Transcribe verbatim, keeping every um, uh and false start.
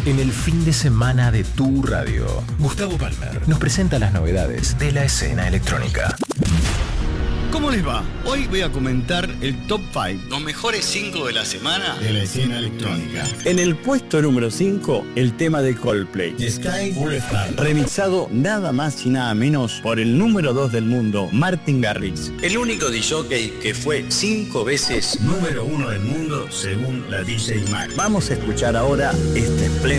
En el fin de semana de tu radio, Gustavo Palmer nos presenta las novedades de la escena electrónica. ¿Cómo les va? Hoy voy a comentar el top cinco, los mejores cinco de la semana de la escena electrónica. En el puesto número cinco, el tema de Coldplay, Sky Full Star, remixado nada más y nada menos por el número dos del mundo, Martin Garrix. El único disjockey que fue cinco veces número uno del mundo según la D J Mag. Vamos a escuchar ahora este espléndido